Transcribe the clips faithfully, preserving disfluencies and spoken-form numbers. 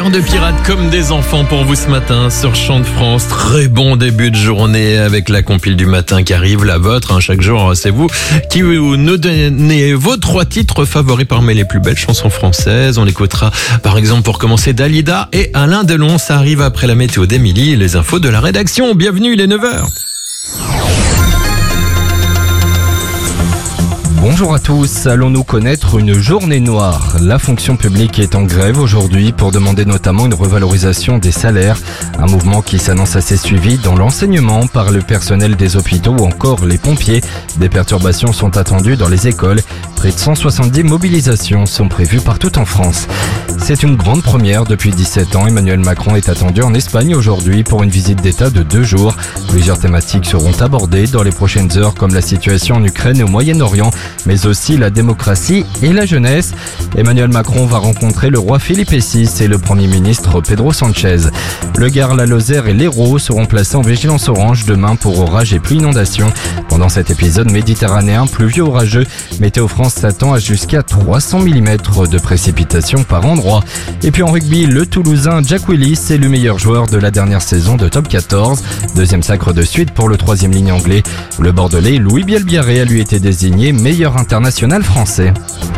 Cœur de pirate comme des enfants pour vous ce matin sur Chant de France. Très bon début de journée avec la compile du matin qui arrive, la vôtre. Hein, chaque jour, c'est vous qui nous donnez vos trois titres favoris parmi les plus belles chansons françaises. On écoutera par exemple pour commencer Dalida et Alain Delon. Ça arrive après la météo d'Émilie et les infos de la rédaction. Bienvenue, il est neuf heures. Bonjour à tous, allons-nous connaître une journée noire? La fonction publique est en grève aujourd'hui pour demander notamment une revalorisation des salaires. Un mouvement qui s'annonce assez suivi dans l'enseignement par le personnel des hôpitaux ou encore les pompiers. Des perturbations sont attendues dans les écoles. Près de cent soixante-dix mobilisations sont prévues partout en France. C'est une grande première depuis dix-sept ans. Emmanuel Macron est attendu en Espagne aujourd'hui pour une visite d'État de deux jours. Plusieurs thématiques seront abordées dans les prochaines heures comme la situation en Ukraine et au Moyen-Orient, mais aussi la démocratie et la jeunesse. Emmanuel Macron va rencontrer le roi Philippe six et le Premier ministre Pedro Sanchez. Le Gard, la Lozère et l'Hérault seront placés en vigilance orange demain pour orages et pluies inondations. Pendant cet épisode méditerranéen pluvieux orageux, Météo France s'attend à jusqu'à trois cents millimètres de précipitations par endroit. Et puis en rugby, le Toulousain Jack Willis est le meilleur joueur de la dernière saison de Top quatorze. Deuxième sacre de suite pour le troisième ligne anglais. Le Bordelais Louis Bielbiarré a lui été désigné meilleur international français.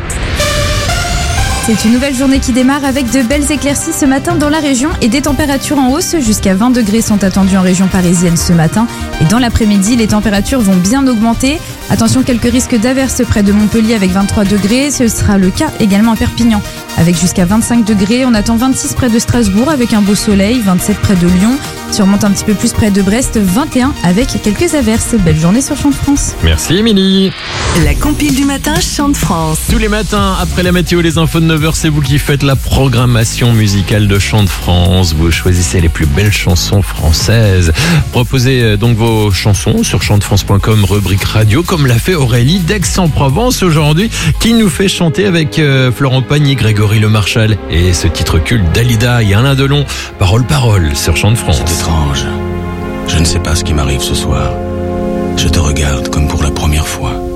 C'est une nouvelle journée qui démarre avec de belles éclaircies ce matin dans la région et des températures en hausse. Jusqu'à vingt degrés sont attendus en région parisienne ce matin. Et dans l'après-midi, les températures vont bien augmenter. Attention, quelques risques d'averses près de Montpellier avec vingt-trois degrés. Ce sera le cas également à Perpignan avec jusqu'à vingt-cinq degrés. On attend vingt-six près de Strasbourg avec un beau soleil, vingt-sept près de Lyon. Si on remonte un petit peu plus près de Brest, vingt et un avec quelques averses. Belle journée sur Chant de France. Merci Émilie. La compile du matin Chant de France. Tous les matins, après la météo, les infos de neuf heures, c'est vous qui faites la programmation musicale de Chant de France. Vous choisissez les plus belles chansons françaises. Proposez donc vos chansons sur chant de france point com, rubrique radio, comme l'a fait Aurélie d'Aix-en-Provence aujourd'hui, qui nous fait chanter avec euh, Florent Pagny, Grégory Le Marchal et ce titre culte Dalida et Alain Delon. Parole, parole sur Chant de France. C'est étrange. Je ne sais pas ce qui m'arrive ce soir. Je te regarde comme pour la première fois.